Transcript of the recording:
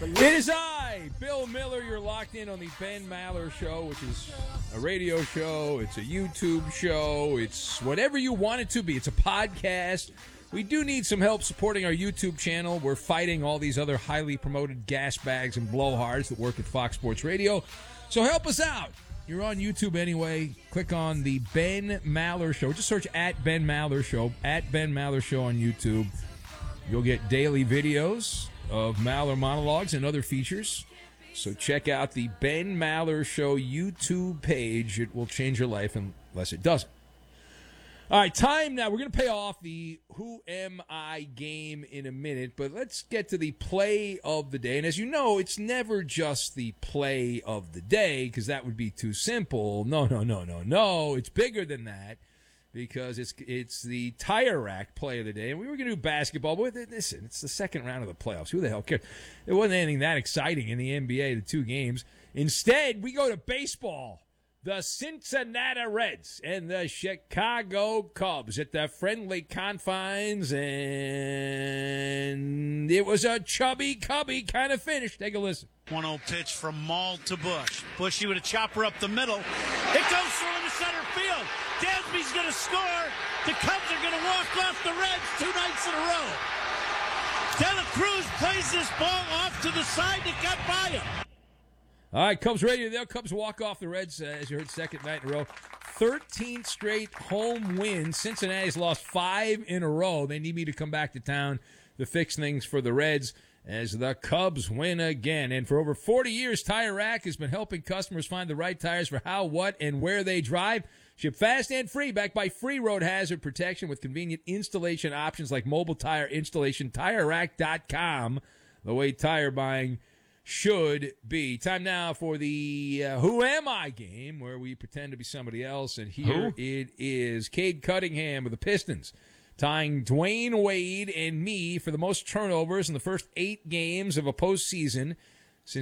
It is I, Bill Miller. You're locked in on the Ben Maller Show, which is a radio show. It's a YouTube show. It's whatever you want it to be. It's a podcast. We do need some help supporting our YouTube channel. We're fighting all these other highly promoted gas bags and blowhards that work at Fox Sports Radio. So help us out. You're on YouTube anyway. Click on the Ben Maller Show. Just search at Ben Maller Show, at Ben Maller Show on YouTube. You'll get daily videos of Maller monologues and other features. So check out the Ben Maller Show YouTube page. It will change your life unless it doesn't. All right, time now. We're going to pay off the Who Am I game in a minute, but let's get to the play of the day. And as you know, it's never just the play of the day because that would be too simple. No. It's bigger than that because it's the tire rack play of the day. And we were going to do basketball, but listen, it's the second round of the playoffs. Who the hell cares? There wasn't anything that exciting in the NBA, the two games. Instead, we go to baseball. The Cincinnati Reds and the Chicago Cubs at the friendly confines, and it was a chubby cubby kind of finish. Take a listen. 1-0 pitch from Maul to Bush. Bushy with a chopper up the middle. It goes through into center field. Dansby's going to score. The Cubs are going to walk off the Reds 2 nights in a row. De La Cruz plays this ball off to the side that got by him. All right, Cubs radio there. Cubs walk off the Reds, as you heard, second night in a row. 13th straight home win. Cincinnati's lost 5 in a row. They need me to come back to town to fix things for the Reds as the Cubs win again. And for over 40 years, Tire Rack has been helping customers find the right tires for how, what, and where they drive. Ship fast and free, backed by free road hazard protection with convenient installation options like mobile tire installation. TireRack.com, the way tire buying should be. Time now for the Who Am I game, where we pretend to be somebody else. And here it is. Cade Cunningham of the Pistons tying Dwayne Wade and me for the most turnovers in the first 8 games of a postseason